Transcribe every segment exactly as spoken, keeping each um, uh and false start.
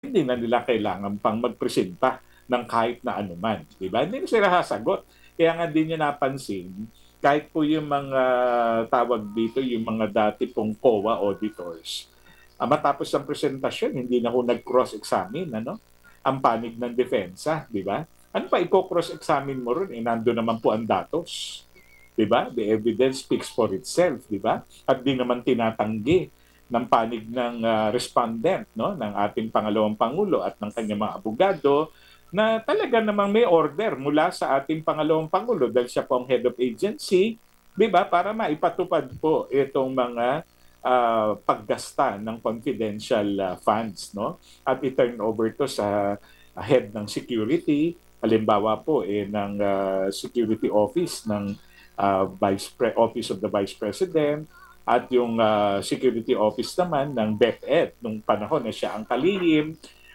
hindi na nila kailangan pang magpresenta ng kahit na anuman, 'di ba? Hindi na sila sasagot. Kaya nga din niya napansin, kahit po yung mga tawag dito, yung mga dati pong C O A auditors, ah, matapos ang presentasyon, hindi na ho nag-cross-examine, ano? Ang panig ng depensa, 'di ba? Ano pa i-cross-examine mo ron? Eh, nando naman po ang datos. 'Di ba? The evidence speaks for itself, 'di ba? At di naman tinatanggi ng panig ng uh, respondent, no, ng ating pangalawang pangulo at ng kanyang mga abogado na talaga namang may order mula sa ating pangalawang pangulo dahil siya po ang head of agency, 'di ba? Para maipatupad po itong mga uh, paggasta ng confidential uh, funds, no? At i-turn over to sa head ng security, halimbawa po eh ng uh, security office ng uh, Vice Pre- Office of the Vice President at yung uh, security office naman ng DepEd nung panahon na siya ang kalihim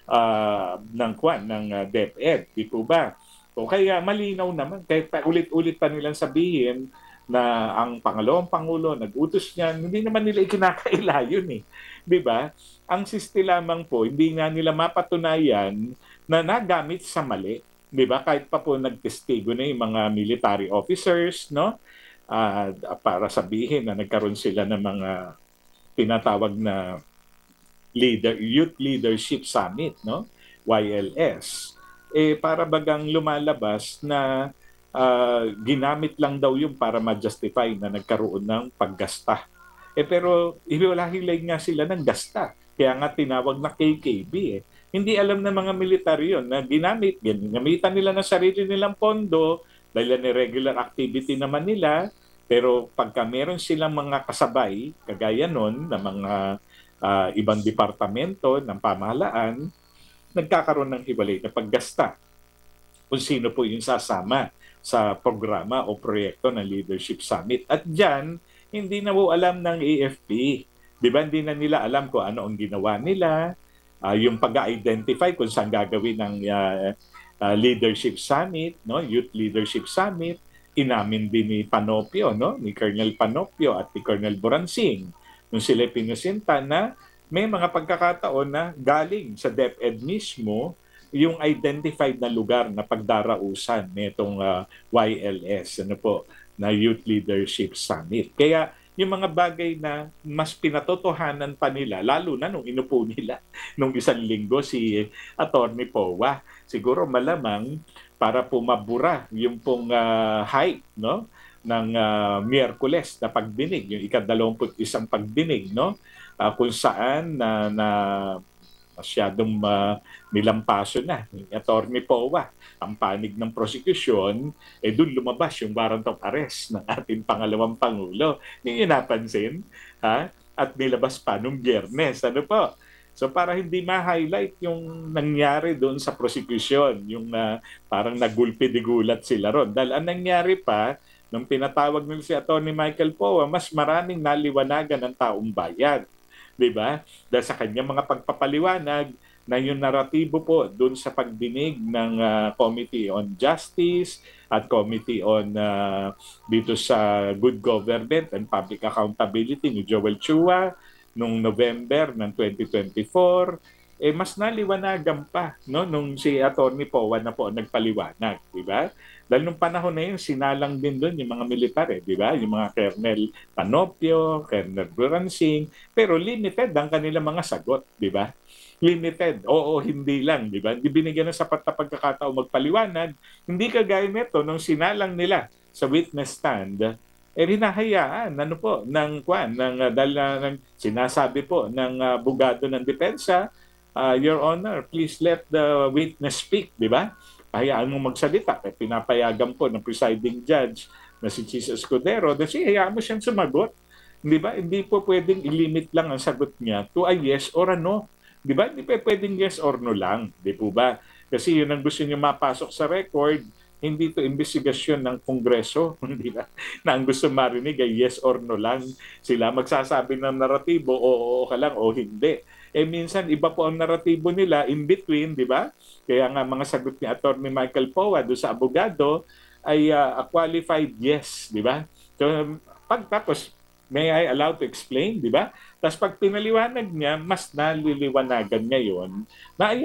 uh, ng kwan ng uh, DepEd, di po ba? O kaya malinaw naman kahit pa ulit-ulit pa nilang sabihin na ang pangalawang pangulo nag-utos niyan, hindi naman nila ikinakaila yun eh. Di ba? Ang siste lamang po, hindi nga nila mapatunayan na nagamit sa mali. Di ba? Kahit pa po nagtestigo na yung mga military officers, no? Uh, para sabihin na nagkaroon sila ng mga tinatawag na leader, Youth Leadership Summit, no? Y L S. Eh, para bagang lumalabas na uh, ginamit lang daw yung para ma-justify na nagkaroon ng paggasta. Eh, pero iwalahilay nga sila ng gasta. Kaya nga tinawag na K K B eh. Hindi alam ng mga military yun na ginamit, ginamitan nila ng sarili nilang pondo dahil yan regular activity naman nila, pero pagka meron silang mga kasabay, kagaya nun, na mga uh, ibang departamento ng pamahalaan, nagkakaroon ng hiwalay na paggasta kung sino po yung sasama sa programa o proyekto ng Leadership Summit. At dyan, hindi na po alam ng A F P. Di ba? Hindi na nila alam kung ano ang ginawa nila, uh, yung pag-identify kung saan gagawin ng uh, uh, Leadership Summit, no, Youth Leadership Summit. Inamin din ni Panopio, no, ni Colonel Panopio at ni Colonel Boransing nung sila pinusinta na may mga pagkakataon na galing sa DepEd mismo yung identified na lugar na pagdarausan nitong uh, Y L S, ano po, na Youth Leadership Summit. Kaya yung mga bagay na mas pinatotohanan pa nila, lalo na nung inupo nila nung isang linggo si Attorney Powa. Siguro malamang para pumabura yung pong uh, hype, no, ng uh, Miyerkules na pagdinig, yung ikadalawamput isang pagdinig, no, uh, kung saan na, na masyadong uh, nilampaso na ni Attorney Powa ang panig ng prosecution, eh doon lumabas yung warrant of arrest ng ating pangalawang Pangulo. Hindi nyo napansin? Ha? At nilabas pa nung Biyernes. Ano po? So para hindi ma-highlight yung nangyari doon sa prosecution, yung uh, parang nagulpi-digulat sila ron. Dahil ang nangyari pa, nung pinatawag nila si Attorney Michael Powa, mas maraming naliwanagan ng taong bayan. Diba? Dahil sa kanyang mga pagpapaliwanag, na yung naratibo po doon sa pagdinig ng uh, Committee on Justice at Committee on uh, dito sa Good Government and Public Accountability ni Joel Chua noong November ng twenty twenty-four, eh mas naliwanagan pa no nung si Attorney Powa na po nagpaliwanag, di ba? Dahil nung panahon na yun, sinalang din doon yung mga militar, eh, di ba? Yung mga Colonel Panopio, Colonel Buransing, pero limited ang kanilang mga sagot, di ba? Limited. Oo, hindi lang, di ba? Hindi binigyan ng sapat na pagkakataon magpaliwanag. Hindi kagaya nito nung sinalang nila sa witness stand, eh hinahayaan, ano po, ng kwan, ng, uh, dahil uh, ng, sinasabi po ng uh, bugado ng depensa, uh, Your Honor, please let the witness speak, di ba? Hayaan mo magsalita. Eh, pinapayagan po ng presiding judge na si Chis Escudero, kasi hayaan mo siyang sumagot. Di ba? Hindi po pwedeng i-limit lang ang sagot niya to a yes or a no. Di ba? Hindi pa pwedeng yes or no lang. Di po ba? Kasi yun ang gusto niyo mapasok sa record, hindi to investigasyon ng Kongreso, di ba? Na ang gusto marinig ay yes or no lang. Sila magsasabi ng naratibo, oo, oo ka lang, o hindi. Eh minsan, iba po ang naratibo nila in between, di ba? Kaya nga mga sagot ni Attorney Michael Powa do sa abogado ay uh, a qualified yes, di ba? So, pag tapos, may I allow to explain, di ba? Tapos pag pinaliwanag niya, mas naliliwanagan niya yun, na